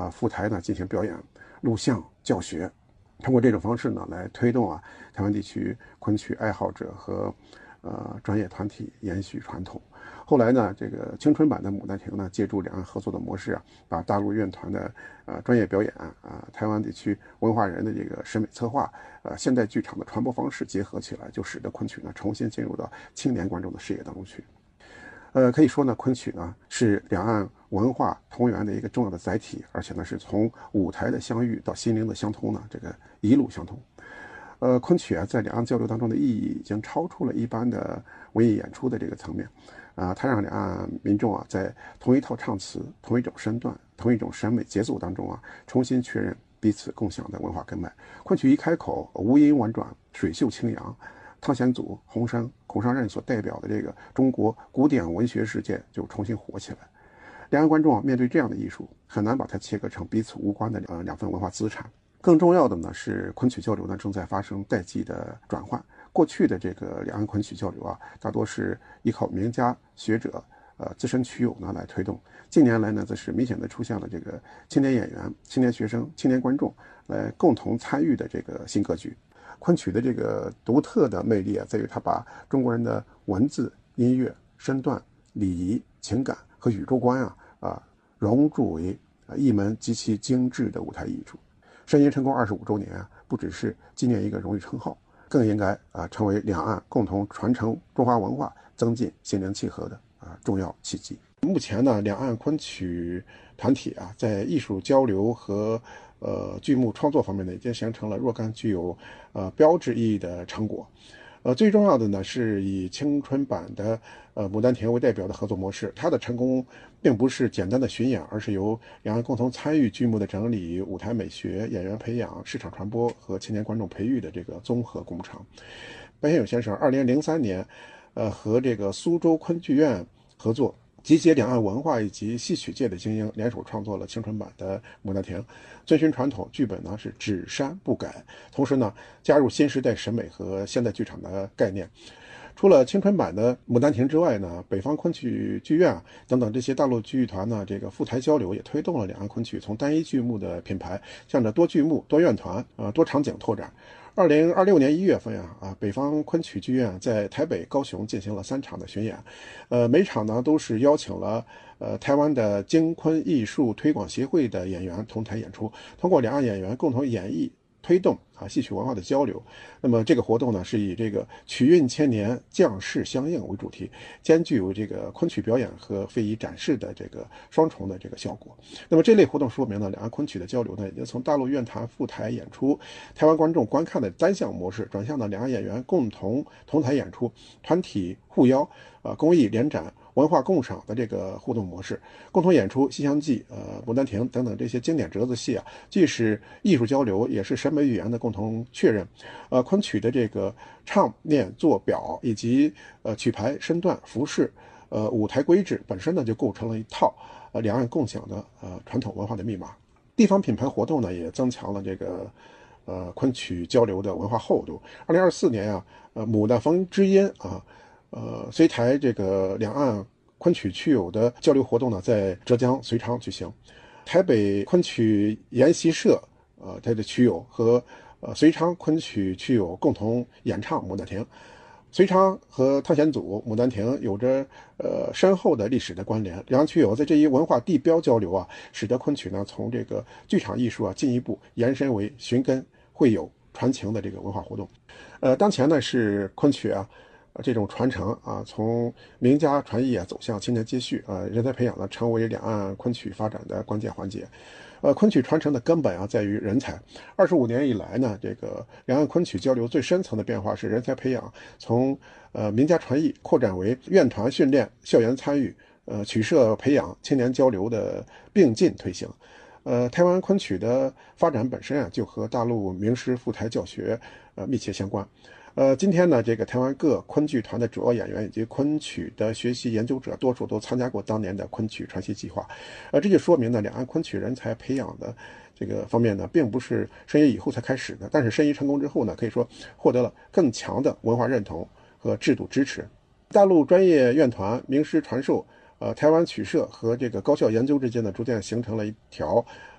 赴台呢进行表演、录像、教学，通过这种方式呢来推动台湾地区昆曲爱好者和专业团体延续传统。后来呢，这个青春版的《牡丹亭》呢，借助两岸合作的模式把大陆院团的专业表演台湾地区文化人的这个审美策划现代剧场的传播方式结合起来，就使得昆曲呢重新进入到青年观众的视野当中去。可以说呢，昆曲呢是两岸文化同源的一个重要的载体，而且呢是从舞台的相遇到心灵的相通呢，这个一路相通。昆曲在两岸交流当中的意义已经超出了一般的文艺演出的这个层面。它让两岸民众在同一套唱词、同一种身段、同一种审美节奏当中重新确认彼此共享的文化根脉。昆曲一开口，吴音婉转，水袖清扬，汤显祖、洪升、孔尚任所代表的这个中国古典文学世界就重新活起来。两岸观众面对这样的艺术，很难把它切割成彼此无关的两份文化资产。更重要的呢是，昆曲交流呢正在发生代际的转换。过去的这个两岸昆曲交流大多是依靠名家学者资深曲友呢来推动。近年来呢，则是明显的出现了这个青年演员、青年学生、青年观众来共同参与的这个新格局。昆曲的这个独特的魅力在于它把中国人的文字、音乐、身段、礼仪、情感和宇宙观融入为一门极其精致的舞台艺术。申遗成功25周年不只是纪念一个荣誉称号，更应该成为两岸共同传承中华文化、增进心灵契合的重要契机。目前呢，两岸昆曲团体在艺术交流和剧目创作方面呢，已经形成了若干具有标志意义的成果。最重要的呢，是以青春版的牡丹亭为代表的合作模式。它的成功并不是简单的巡演，而是由两岸共同参与剧目的整理、舞台美学、演员培养、市场传播和青年观众培育的这个综合工程。白先勇先生2003年和这个苏州昆剧院合作，集结两岸文化以及戏曲界的精英，联手创作了青春版的牡丹亭。遵循传统，剧本呢是只删不改，同时呢加入新时代审美和现代剧场的概念。除了青春版的牡丹亭之外呢，北方昆曲剧院等等这些大陆剧团呢，这个赴台交流也推动了两岸昆曲从单一剧目的品牌向着多剧目、多院团、多场景拓展。2026年1月份北方昆曲剧院在台北、高雄进行了3场的巡演，每场呢都是邀请了台湾的京昆艺术推广协会的演员同台演出，通过两岸演员共同演绎推动戏曲文化的交流。那么这个活动呢，是以这个曲韵千年、将士相应为主题，兼具有这个昆曲表演和非遗展示的这个双重的这个效果。那么这类活动说明呢，两岸昆曲的交流呢，已经从大陆院团赴台演出、台湾观众观看的单项模式，转向了两岸演员共同同台演出、团体互邀、公益联展、文化共赏的这个互动模式。共同演出《西厢记》、牡丹亭等等这些经典折子戏既是艺术交流，也是审美语言的共同确认。昆曲的这个唱念做表以及曲牌、身段、服饰、舞台规制本身呢，就构成了一套两岸共享的传统文化的密码。地方品牌活动呢，也增强了这个昆曲交流的文化厚度。2024年牡丹峰之音随台这个两岸昆曲曲友的交流活动呢，在浙江遂昌举行。台北昆曲研习社它的曲友和遂昌昆曲曲友共同演唱《牡丹亭》。遂昌和汤显祖、牡丹亭有着深厚的历史的关联，两岸曲友在这一文化地标交流使得昆曲呢从这个剧场艺术进一步延伸为寻根会友传情的这个文化活动。当前呢是昆曲这种传承从名家传艺走向青年接续人才培养呢，成为两岸昆曲发展的关键环节。昆曲传承的根本在于人才。25年以来呢，这个两岸昆曲交流最深层的变化是人才培养从名家传艺扩展为院团训练、校园参与、曲社培养、青年交流的并进推行。台湾昆曲的发展本身就和大陆名师赴台教学密切相关。今天呢，这个台湾各昆剧团的主要演员以及昆曲的学习研究者，多数都参加过当年的昆曲传习计划。这就说明呢，两岸昆曲人才培养的这个方面呢，并不是申遗以后才开始的，但是申遗成功之后呢，可以说获得了更强的文化认同和制度支持。大陆专业院团、名师传授、台湾曲社和这个高校研究之间呢，逐渐形成了一条